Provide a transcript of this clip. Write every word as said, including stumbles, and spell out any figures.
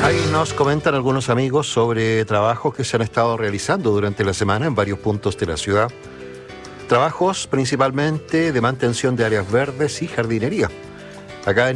Ahí nos comentan algunos amigos sobre trabajos que se han estado realizando durante la semana en varios puntos de la ciudad. Trabajos principalmente de mantención de áreas verdes y jardinería. Acá en